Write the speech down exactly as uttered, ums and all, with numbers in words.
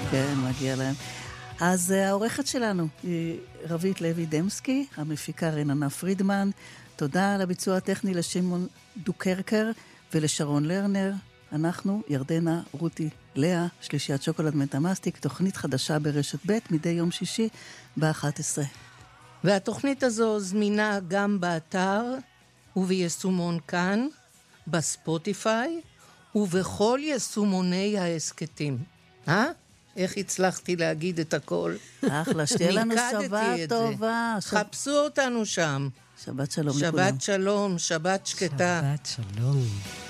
כן, מגיע להם. אז העורכת שלנו היא רבית לוי דמסקי, המפיקה רננה פרידמן. תודה על הביצוע הטכני לשמעון דוקרקר ולשרון לרנר. אנחנו, ירדנה, רותי, לאה, שלישיית שוקולד מטמאסטיק, תוכנית חדשה ברשת ב' מדי יום שישי ב-אחת עשרה. והתוכנית הזו זמינה גם באתר וביישומון כאן, בספוטיפיי ובכל יישומוני העסקתים. אה? איך הצלחתי להגיד את הכל? אחלה, שתהיה לנו שבת טובה. חפשו אותנו שם. שבת שלום לכולם. שבת שלום, שבת שקטה. שבת שלום.